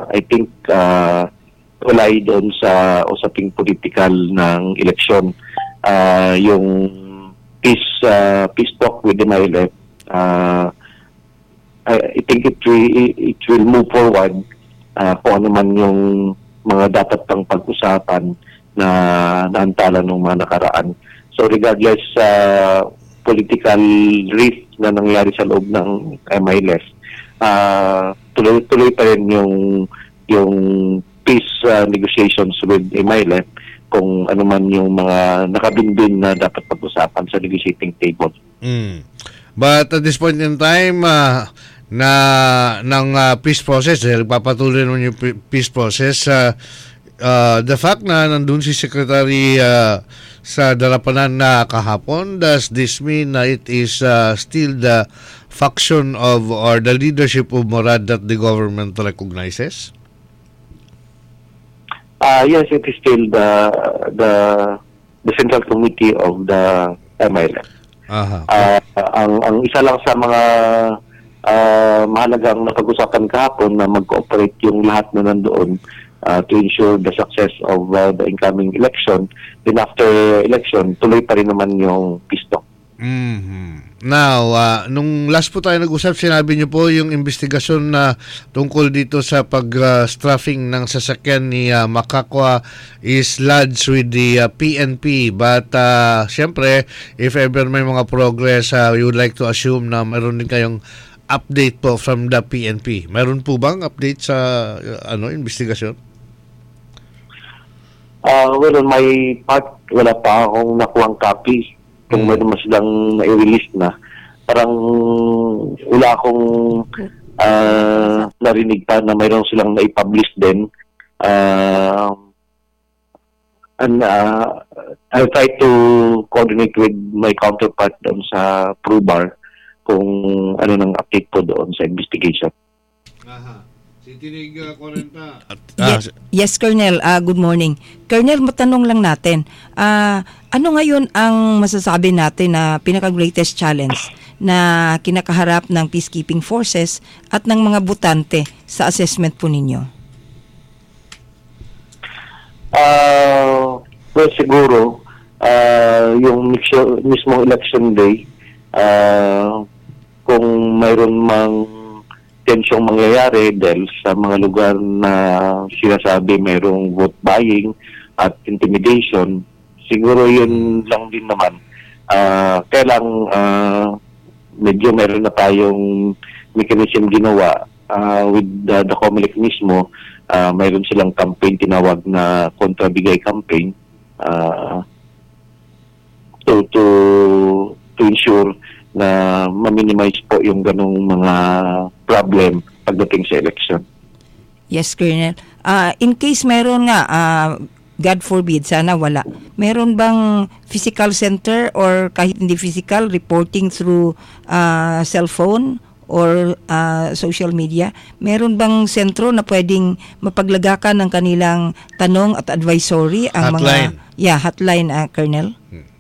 I think tulay doon sa usaping political ng eleksyon. Yung peace talk with the MILF, I think it will move forward kung ano man yung mga dapat pang pag-usapan na naantala ng mga nakaraan. So regardless sa political rift na nangyari sa loob ng MILF, tuloy pa rin yung peace negotiations with MILF kung ano man yung mga nakabinbin na dapat pag-usapan sa negotiating table. But at this point in time, ng peace process, papatuloy naman yung peace process, the fact na nandun si Secretary sa dalapanan na kahapon, does this mean na it is still the faction of or the leadership of Morad that the government recognizes? Yes, it is still the Central Committee of the MILF. Ang isa lang sa mga mahalagang napag-usapan kahapon na mag-cooperate yung lahat na nandoon to ensure the success of the incoming election. Then after election, tuloy pa rin naman yung peace talk. Now, nung last po tayo nag-usap, sinabi niyo po yung investigasyon na tungkol dito sa pag-strafing ng sasakyan ni Macacua is lodged with the PNP. But, siyempre, if ever may mga progress, you would like to assume na mayroon din kayong update po from the PNP. Mayroon po bang update sa investigasyon? Well, on my part, wala pa akong nakuhang copy. Kung meron mas silang na-release na, parang wala akong narinig pa na mayroon silang na-publish din. And I'll try to coordinate with my counterpart doon sa PRUBAR kung ano nang update po doon sa investigation. Tinig 40. Yes, Colonel. Good morning. Colonel, matanong lang natin. Ano ngayon ang masasabi natin na pinaka-greatest challenge na kinakaharap ng peacekeeping forces at ng mga botante sa assessment po ninyo? Well, siguro, yung mismong election day, kung mayroon mang tensyong mangyayari dahil sa mga lugar na sinasabi mayroong vote buying at intimidation, siguro yun lang din naman. Kailang medyo meron na tayong mechanism ginawa with the COMELEC mismo. Mayroon silang campaign tinawag na kontrabigay campaign to ensure na ma-minimize po yung ganong mga problem pagdating sa election. Yes, Colonel. In case meron nga, God forbid, sana wala, meron bang physical center or kahit hindi physical, reporting through cellphone or social media? Meron bang sentro na pwedeng mapaglagakan ng kanilang tanong at advisory? Ang hotline. Hotline, Colonel?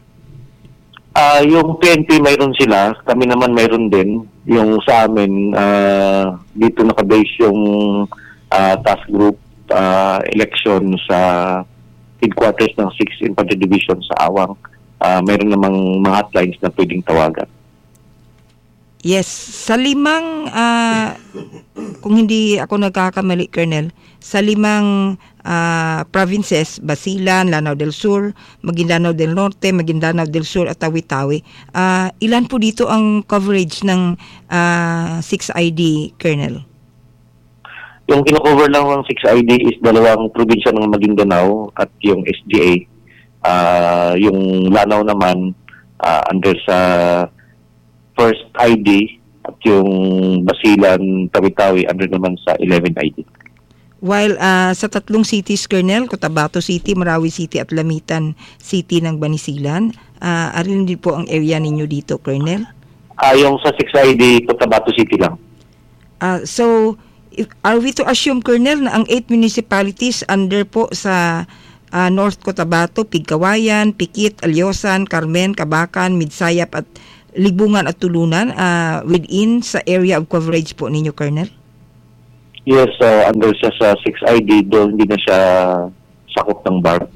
Yung PNP mayroon sila, kami naman mayroon din. Yung sa amin, dito nakabase yung task group election sa headquarters ng 6th Infantry Division sa Awang. Mayroon namang mga hotlines na pwedeng tawagan. Yes, sa limang, kung hindi ako nagkakamali, Colonel, sa limang provinces, Basilan, Lanao del Sur, Maguindanao del Norte, Maguindanao del Sur at Tawi-Tawi, ilan po dito ang coverage ng 6ID, Colonel? Yung kinocover lang ng 6ID is dalawang probinsya ng Maguindanao at yung SDA. Yung Lanao naman under sa first ID at yung Basilan, Tawi-Tawi under naman sa 11 ID. While sa tatlong cities, Colonel, Cotabato City, Marawi City at Lamitan City ng Banisilan, arin din po ang area ninyo dito, Colonel? Yung sa 6ID, Cotabato City lang. So, are we to assume, Colonel, na ang 8 municipalities under po sa North Cotabato, Pigkawayan, Pikit, Alyosan, Carmen, Kabakan, Midsayap at Libungan at Tulunan within sa area of coverage po ninyo, Colonel? Yes, under siya sa 6ID, doon hindi na siya sakop ng BARM.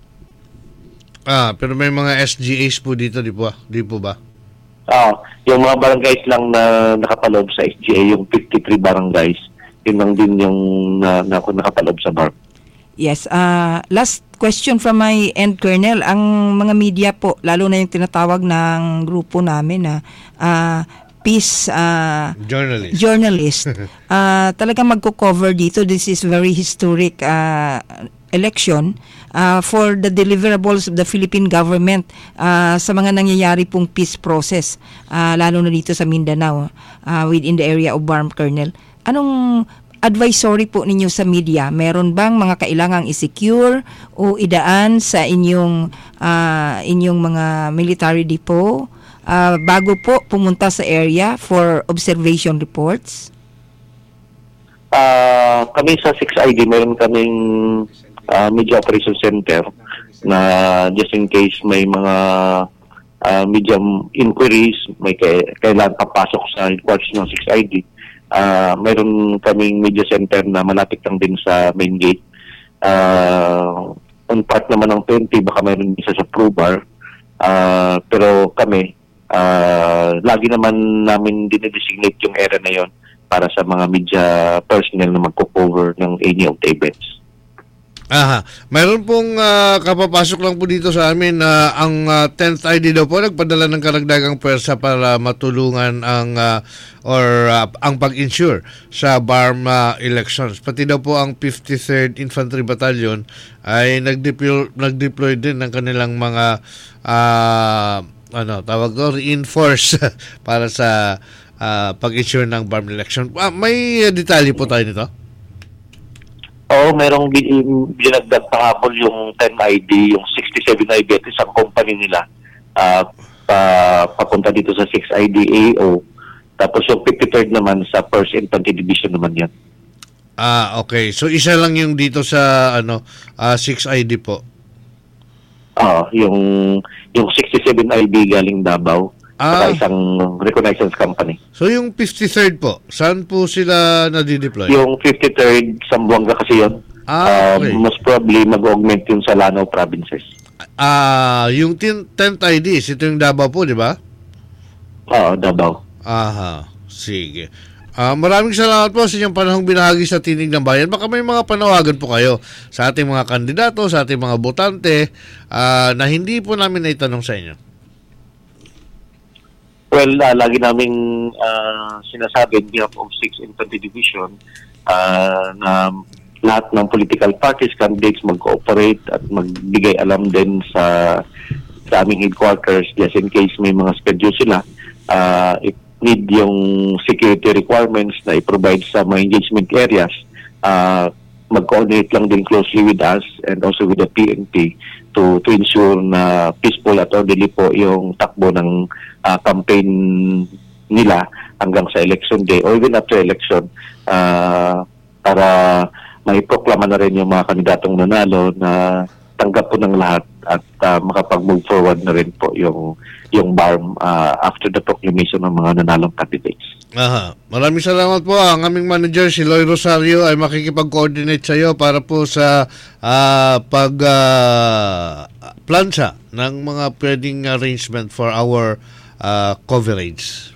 Pero may mga SGAs po dito, di po ba? Yung mga barangays lang na nakapaloob sa SGA, yung 53 barangays, yun lang din yung nakapaloob sa BARM. Yes. Last question from my end, Colonel. Ang mga media po, lalo na yung tinatawag ng grupo namin na peace journalist, talagang magko-cover dito. This is very historic election for the deliverables of the Philippine government sa mga nangyayari pong peace process, lalo na dito sa Mindanao, within the area of BARM, Colonel. Anong advisory po ninyo sa media? Meron bang mga kailangang i-secure o idaan sa inyong mga military depot bago po pumunta sa area for observation reports? Kami sa 6ID, meron kaming Media Operation Center na just in case may mga media inquiries, may kailangan papasok sa headquarters ng 6ID. Meron kaming media center na malapit lang din sa main gate. On part naman ng 20, baka meron isa sa Pro Bar. Pero kami, lagi naman namin dinedesignate yung area na yon para sa mga media personnel na magko-cover ng any of the events. Mayroon pong kapapasok lang po dito sa amin na ang 10th ID daw po nagpadala ng karagdagang pwersa para matulungan ang pag-insure sa BARM elections. Pati daw po ang 53rd Infantry Battalion ay nag-deploy din ng kanilang mga reinforce para sa pag-insure ng BARM election. May detalye po tayo nito? Merong binagdag kahapon yung 10ID, yung 67ID at isang company nila papunta dito sa 6ID AO. Tapos yung 53rd naman sa 1st Infantry Division naman yan. Okay. So isa lang yung dito sa 6ID po. Yung 67ID galing Davao. Sa isang reconnaissance company. So yung 53rd po, saan po sila nadideploy? Yung 53rd, Zamboanga kasi yun. Okay. Most probably mag-augment yun sa Lanao provinces. Yung 10th IDs, ito yung Davao po, di ba? Davao. Sige. Maraming salamat po sa inyong panahong binahagi sa Tinig ng Bayan. Baka may mga panawagan po kayo sa ating mga kandidato, sa ating mga botante na hindi po namin naitanong sa inyo. Well, lagi naming sinasabi on behalf of 6th Infantry Division na lahat ng political parties, candidates mag-cooperate at magbigay alam din sa aming headquarters just in case may mga schedule sila. If need yung security requirements na i-provide sa mga engagement areas, mag-coordinate lang din closely with us and also with the PNP to ensure na peaceful at orderly po yung takbo ng campaign nila hanggang sa election day or even after election para may proklama na rin yung mga kandidatong nanalo na tanggap po ng lahat at makapag-move forward na rin po yung BARM after the proclamation ng mga nanalong candidates. Maraming salamat po. Ang aming manager, si Loy Rosario, ay makikipag-coordinate sa iyo para po sa pagplansya ng mga pwedeng arrangement for our coverage.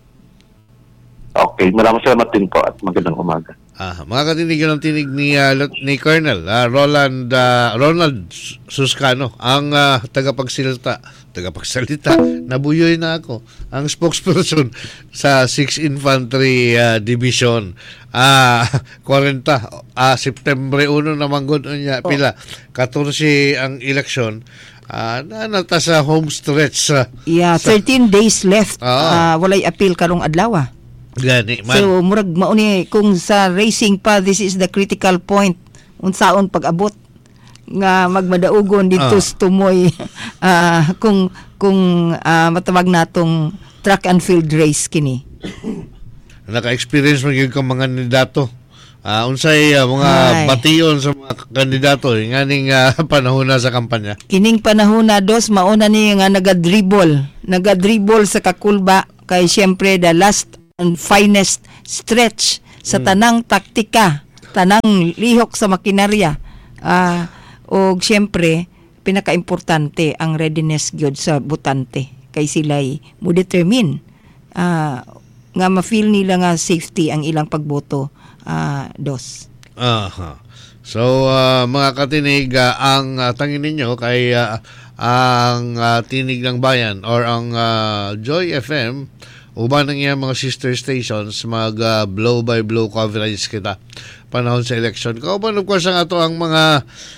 Okay, maraming salamat din po at magandang umaga. Mga katinig ng tinig ni Colonel Ronald Suscano, ang tagapagsalita, nabuyoy na ako, ang spokesperson sa 6th Infantry Division. 40 September 1 naman gano'n niya, pila 14 ang election. Nata sa home stretch. 13 days left. Walay appeal karong adlaw. Gani man. So murag mauni kung sa racing pa, this is the critical point unsaon pag-abot nga magmadaugon dito sa tumoy kung matawag natong track and field race kini. Naka-experience man gyud kang mga kandidato. Unsay mga bation sa mga kandidato nganing panahon na sa kampanya. Kining panahon na dos mauna ni nga nagadribble sa kakulba kay syempre the last and finest stretch sa tanang taktika, tanang lihok sa makinarya. O siyempre, pinaka-importante ang readiness gyud sa botante kay sila'y mo determine nga ma-feel nila nga safety ang ilang pagboto, dos. Aha. So, mga katinig, ang tangin ninyo kay ang Tinig ng Bayan or ang Joy FM, uban ng iyang mga sister stations, mag blow-by-blow coverage kita panahon sa election. Kauban, of course, ang ato ang mga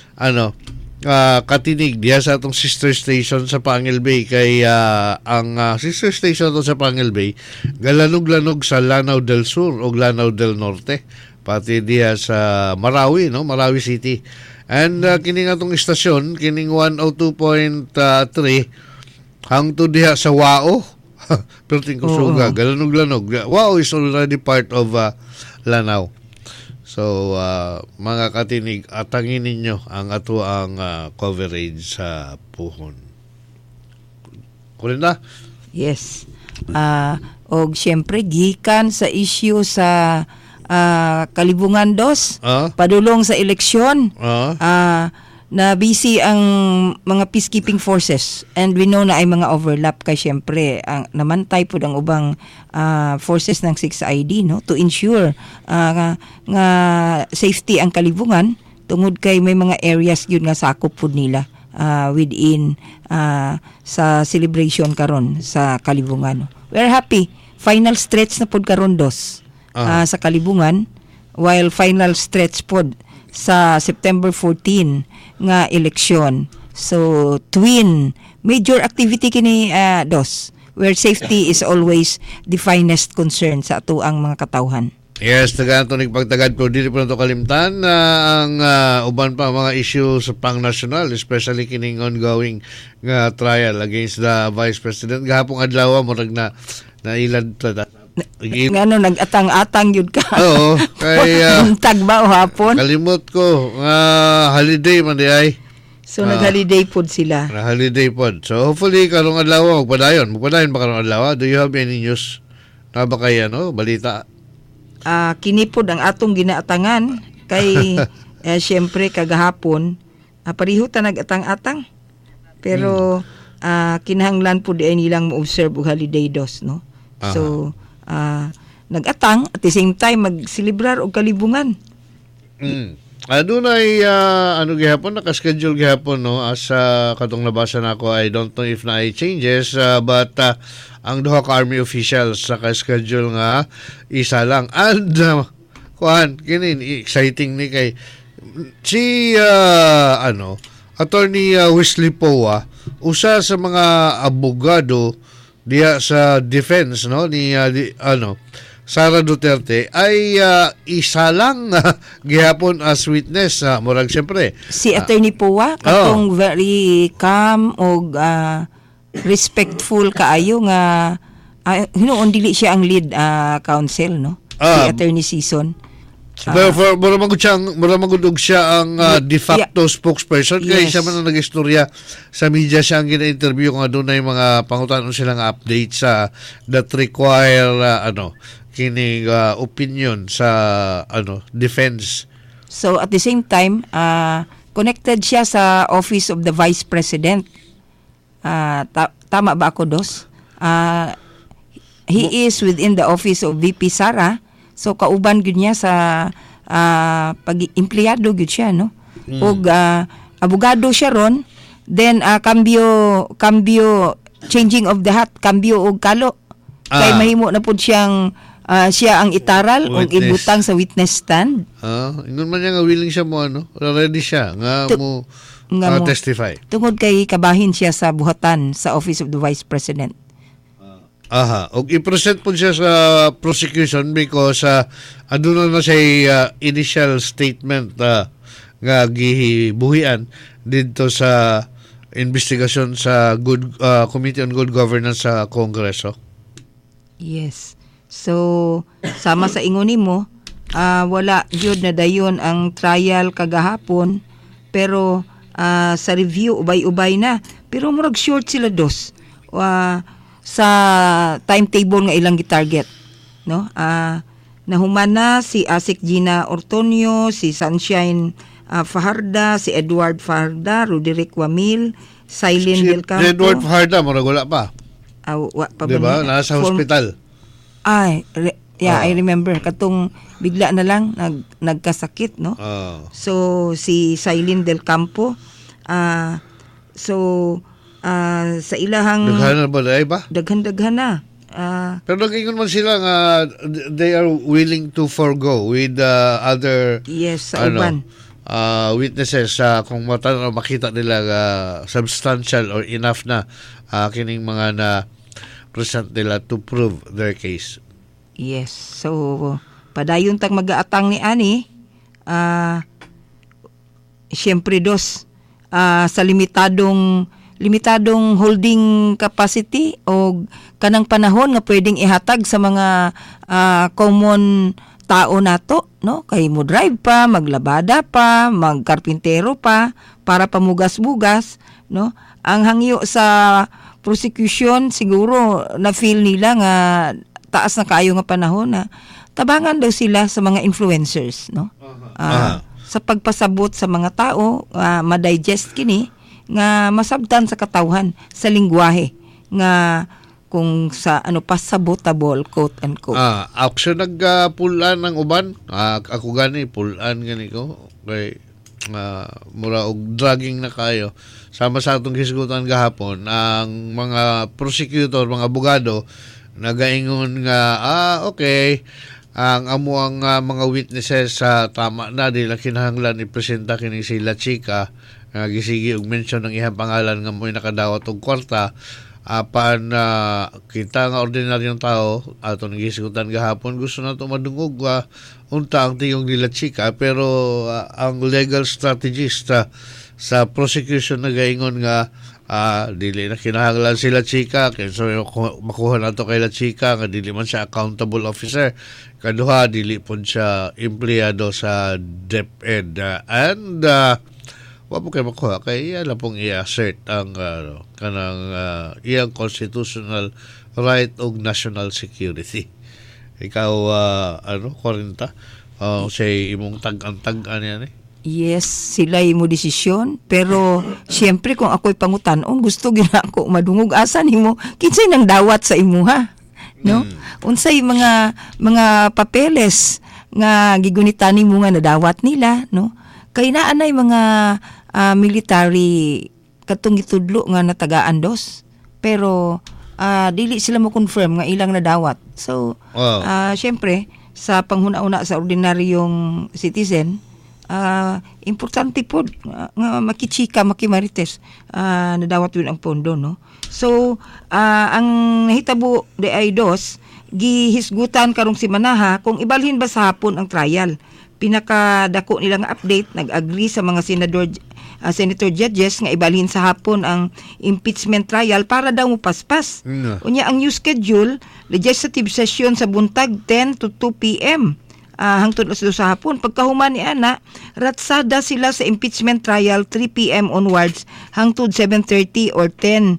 katinig diya sa atong sister station sa Pangil Bay kay ang sister station to sa Pangil Bay galanog-lanog sa Lanao del Sur o Lanao del Norte pati diya sa Marawi, no, Marawi City. And kining atong istasyon kining 102.3 hangtod diha sa Wao perting Kusuga galanog-lanog. Wao is already part of Lanao. So, mga katinig, atangin ninyo ang ato ang coverage sa puhon. Kulinda? Yes. Og siyempre, gikan sa issue sa Kalibungan dos, padulong sa eleksyon, na busy ang mga peacekeeping forces and we know na ay mga overlap kay siyempre ang namantay po ang ubang forces ng 6ID, no, to ensure nga safety ang Kalibungan tungod kay may mga areas yun nga sakop po nila within sa celebration karon sa Kalibungan. We're happy final stretch na pod karon dos sa Kalibungan, while final stretch pod sa September 14 nga eleksyon. So, twin major activity kini dos, where safety is always the finest concern sa ato ang mga katawhan. Yes, tagaan ito nagpagtagad pero dili po na ito kalimtan ang uban pa mga issue sa pang-national, especially kining ongoing trial against the Vice President. Gahapong adlaw murag na ilad Ngano nag-atang-atang yun ka. Oo, kay tagba o hapon. Kalimot ko holiday man di ay. So nag-holiday pod sila. Holiday pod. So hopefully karong adlaw magpadayon ba karong adlaw? Do you have any news na ba kay balita? Kini pod ang atong ginaatangan kay syempre kagahapon pareho ta nag-atang-atang. Pero kinahanglan pod ay nilang mo-observe og holiday dos, no. So nag-atang at the same time mag-celebrar og Kalibungan. Adunay gihapon naka-schedule gihapon, no, as katong nabasa nako. I don't know if na changes but ang duha ka army officials naka-schedule nga isa lang. And kuan kini exciting ni kay si Attorney Wesley Poa, usa sa mga abogado diya sa defense, no, ni Sara Duterte ay isa lang gihapon as witness. Murag siyempre si Attorney Poa katong very calm og respectful kaayo nga hinuon dili siya ang lead counsel, no, si Attorney Season. Pero mura magud siya ang de facto spokesperson kay siya man ang nag-istorya sa media. Siya ang gina-interview kung adunay mga pangutanon silang update sa that require kining opinion sa defense. So at the same time connected siya sa office of the Vice President. Tama ba ako, dos? He is within the office of VP Sara. So kauban gyud niya sa pag-empleyado gyud siya, no. Og abogado siya ron. Then cambio changing of the hat, cambio og kalo. Kay mahimo na pud siyang siya ang itaral og ibutang sa witness stand. Ingon man niya nga willing siya mo ready siya nga mo testify. Tungod kay kabahin siya sa buhatan sa office of the Vice President. Og i-present po siya sa prosecution because aduna na siya initial statement nga gibuhian dito sa investigasyon sa Committee on Good Governance sa Kongreso. Yes. So sama sa ingon nimo, wala gyud na dayon ang trial kagahapon, pero sa review ubay-ubay na, pero murag short sila dos. Sa timetable nga ilang gi-target, no? nahuman na si Asik Gina Ortonio, si Sunshine Fajarda, si Edward Fajarda, Roderick Wamil, Silene Si Del Campo. Edward Fajarda, murag wala pa. Wa pa ba Diba? niya? Nasa hospital. I remember. Katong bigla na lang nagkasakit, no? So, si Silene Del Campo, sa ilahang... Daghan ba na ba? Daghan na. Pero nag-ingon man sila nga they are willing to forgo with other Yes, sa uban. witnesses kung makita nila substantial or enough na kining mga na present nila to prove their case. Yes. So, padayon tag mag-aatang ni Ani, siyempre sa limitadong holding capacity o kanang panahon nga pwedeng ihatag sa mga common tao nato, no? Kay mo drive pa, maglabada pa, magkarpintero pa para pamugas-bugas, no? Ang hangyo sa prosecution siguro na feel nila nga taas na kaayo nga panahon na tabangan daw sila sa mga influencers, no? Sa pagpasabot sa mga tao, ma-digest kini nga masabtan sa katawhan sa lingwahe nga kung sa sabotable, quote and quote. Action nagpulan ng uban. Ako gani pulan gani ko kay mura og dragging na kayo. Sama sa atong hisgutan gahapon ang mga prosecutor, mga abogado nagaingon nga okay, ang amuang mga witnesses sa tama na dila kinahanglan ipresenta kini si La Chica nga gisigi og mention ng iyang pangalan nga mo'y nakadawat og kwarta apan kita nga ordinaryong tao ato nagisigutan gahapon gusto na ito madungog unta ang tingog ni La Chica pero ang legal strategist sa prosecution nagaingon nga dili na kinahanglan si La Chica kaya so makuha na ito kay La Chica nga dili man siya accountable officer kaduha dili po siya empleyado sa DepEd and wa po kayo makuha kay iya lang pong i-assert ang kanang iyang constitutional right og national security. Ikaw 40 say imong tag-an yan Yes, sila mo desisyon pero siyempre kung ako'y pangutan-on gusto gina ako madungog asa nimo kinsay nang dawat sa imuha, no? Unsay mga papeles nga gigunitan nimo nga nadawat nila, no? Kay naanay mga military katong gitudlo nga natagaan dos pero dili sila mo confirm nga ilang nadawat. So syempre sa panghuna-una sa ordinaryong citizen importante po nga makichika makimarites nadawat yun ang pondo, no? So ang nahitabo de ay dos gihisgutan karong si Manaha kung ibalhin ba sa hapon ang trial. Pinakadako nilang update, nag-agree sa mga senator judges nga ibalhin sa hapon ang impeachment trial para daw mupaspas. Unya ang new schedule, legislative session sa buntag 10 to 2 p.m. Hangtod alas 2 sa hapon. Pagkahuman ni ana, ratsada sila sa impeachment trial 3 p.m. onwards hangtod 7:30 or 10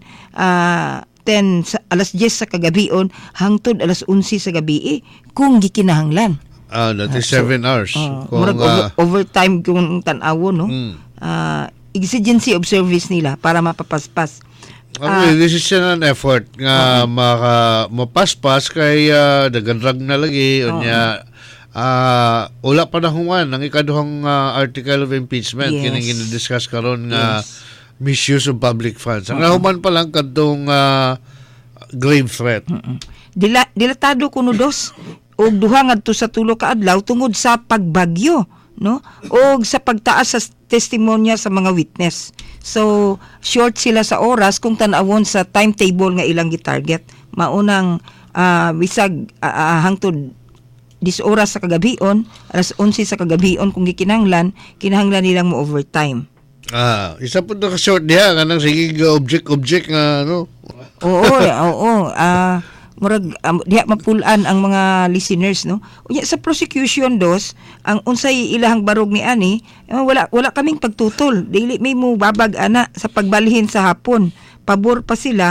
alas 10 sa kagabion hangtod alas 11 sa gabi kung gikinahanglan. That is 7 hours. Kung overtime kung tan-awon, no? Exigency of service nila para mapapaspas. This is an effort nga mapaspas kay daganrag na lagi unya wala pa na human ang ikaduhang article of impeachment kining gina-discuss karon nga misuse of public funds. Ang nahuman pa lang kadtong grave threat. Dilatado kuno dos og duha ngadto sa tulo ka adlaw tungod sa pagbagyo, no? Og sa pagtaas sa testimonya sa mga witness. So short sila sa oras kung tan-awon sa timetable nga ilang gitarget. Maunang bisag hangtod 10 oras sa kagabion, alas 11 sa kagabion kung gikinahanglan nilang mo overtime. Isa po na ka-short diha kanang sige object nga no. Oo. Murag diha mapulan ang mga listeners, no? Unya sa prosecution dos ang unsay ilahang barog ni ani wala kaming pagtutol dili may mo babag ana sa pagbalhin sa hapon pabor pa sila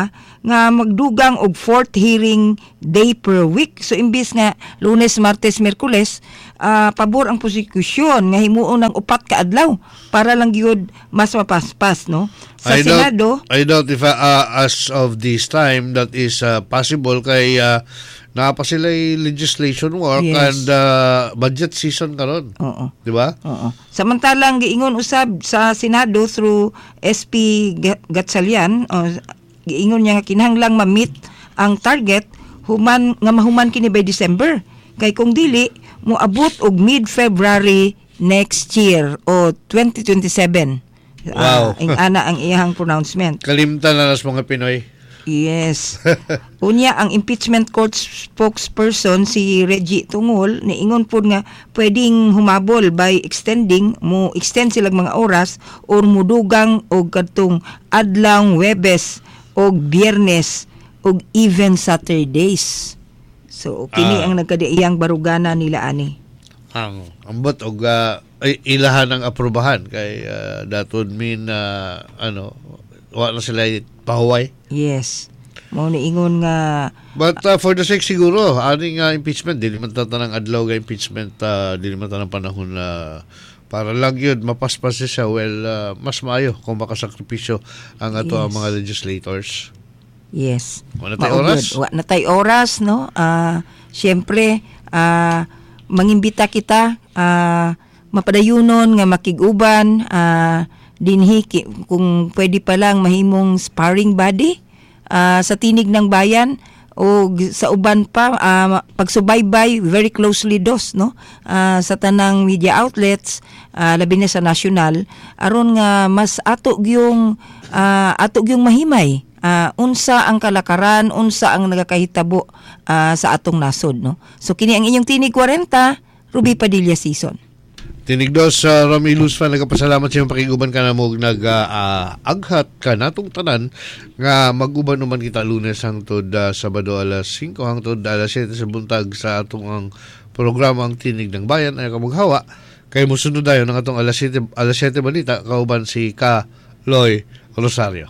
nga magdugang og 4th hearing day per week. So imbis nga Lunes, Martes, Miyerkules, pabor ang prosecution nga himuon ng 4 ka adlaw para lang gyud mas mapaspas, no? Sa Senado, I doubt if as of this time that is possible kay pa sila legislation work and budget season karon. Oo. Di ba? Oo. Samantalang giingon usab sa Senado through SP Gatchalian, giingon niya nga kinahanglang ma-meet ang target mahuman kini by December. Kay kung dili moabot og mid-February next year o 2027. Wow. Ang iyang pronouncement. Kalimtan na nas mga Pinoy. Yes. Unya, ang impeachment court spokesperson si Reggie Tungol niingon po nga pwedeng humabol by extend silang mga oras or mudugang og kadtong adlaw Webes og Biyernes og even Saturdays. So kini ang nagkadiiyang barugana nila ani. Ang ambot og ilahan ang aprobahan kay daton mean wa na sila pahuway. Yes. Mao niingon nga but for the sake siguro aning impeachment dili man tanang adlaw ga impeachment dili man tanang panahon para lang yun mapaspas siya mas maayo kung makasakripisyo ang ato ang mga legislators. Yes. Wala tay oras? Wala tay oras, no? Siyempre, mangimbita kita mapadayunon nga makiguban dinhi kung pwede pa lang mahimong sparring buddy sa tinig ng bayan o sa uban pa pagsubaybay very closely no sa tanang media outlets labi na sa national aron nga mas ato gyung mahimay unsa ang kalakaran, unsa ang nagakahitabo sa atong nasod, no? So kini ang inyong tinig 40 Ruby Padilla season. Tinig dos sa Romy Luz fan nagapasalamat sa iyong pakiguban ka na mo nag-aghat ka natong tanan nga mag-uban naman kita Lunes hangtod Sabado alas 5 hangtod alas 7 sa buntag sa atong ang programa ang Tinig ng Bayan ay kamughawa kay musunod dayon ng atong alas 7 balita kauban si Loy Rosario.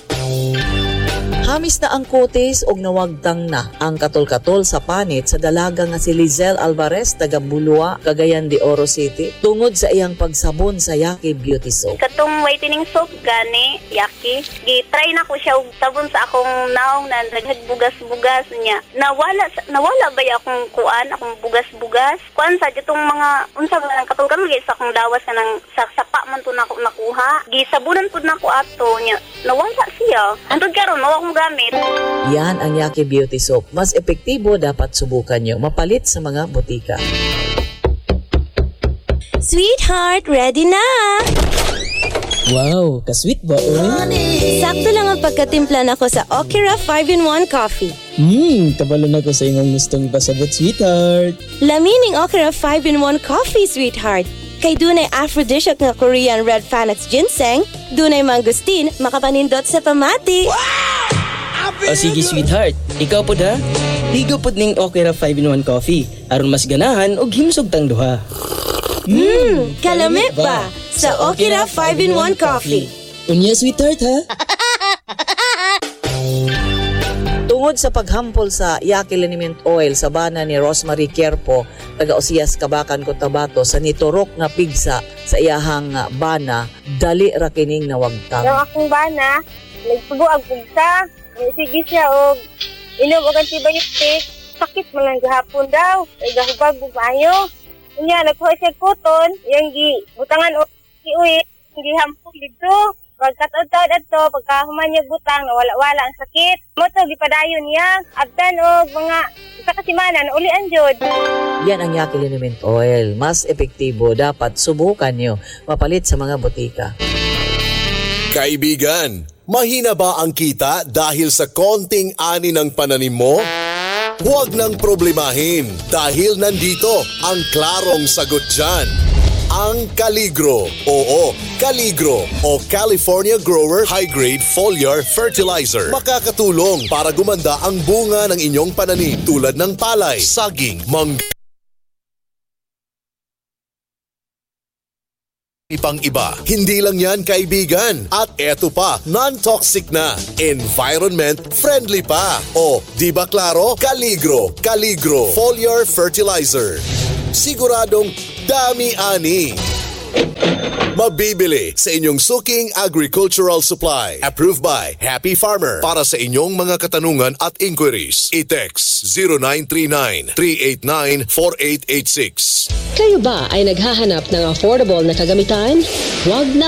Hamis na ang kotes og nawagtang na ang katol-katol sa panit sa dalaga nga si Lizelle Alvarez taga Bulua, Cagayan de Oro City tungod sa iyang pagsabon sa Yaki Beauty Soap. Katong whitening soap gani Yaki, gi-try na ko siya og sabon sa akong naong na nagbugas-bugas niya. Nawala ba akong akong bugas-bugas? Kuan sa ditong mga unsa ba nang katol-katol sa akong lawas kanang sa sapa man to nako nakuha. Gisabunan pud nako ato niya. Nawala siya. Hantod karon mao akong gamit. Yan ang Yaki Beauty Soap. Mas epektibo, dapat subukan nyo. Mapalit sa mga butika. Sweetheart, ready na! Wow, ka-sweet ba, Sakto lang ang pagkatimpla nako sa Okra 5-in-1 Coffee. Kabalo na ko sa imong gustong ipasabot, sweetheart. Lamining Okra 5-in-1 Coffee, sweetheart. Kay dunay aphrodisiac nga Korean red Panax ginseng, dunay mangosteen, makapanindot sa pamati. Wow! O sige, sweetheart. Ikaw po da? Ligo po ning Okra 5-in-1 Coffee. Aron mas ganahan og himsog tang duha. Kalami ba sa Okra 5-in-1 Coffee? Unya, sweetheart, ha? Tungod sa paghampol sa Yaki Liniment Oil sa bana ni Rosemary Querpo, taga Osias, Kabakan, Cotabato, sa niturok nga pigsa sa iyahang bana, dali ra kining nawagtang. Yung akong bana, nagsubo ang pugsa, sige siya og inom og antibiotic, sakit man lang gahapon daw, ay gahubag bumayo. Unya nagkuha siya puton, yung butangan o iuwi, hindi hampol dito. Pagkataod-taod ato, pagkahuman niya butang, nawala-wala ang sakit. Moto, gipadayon niya. Abdan o mga isa kasimana, naulian jud. Yan ang Yaki Liniment Oil. Mas epektibo, dapat subukan nyo. Mapalit sa mga butika. Kaibigan, mahina ba ang kita dahil sa konting ani ng pananim mo? Huwag nang problemahin dahil nandito ang klarong sagot dyan. Ang Caligro. Oo, Caligro o California Grower High Grade Foliar Fertilizer. Makakatulong para gumanda ang bunga ng inyong pananim tulad ng palay, saging, mangga Ipang iba. Hindi lang yan, kaibigan. At eto pa, non-toxic na. Environment friendly pa. O, di ba klaro? Caligro. Caligro Foliar Fertilizer. Siguradong dami-ani. Mabibili sa inyong suking agricultural supply. Approved by Happy Farmer. Para sa inyong mga katanungan at inquiries, i-text 0939-389-4886. Kayo ba ay naghahanap ng affordable na kagamitan? Huwag na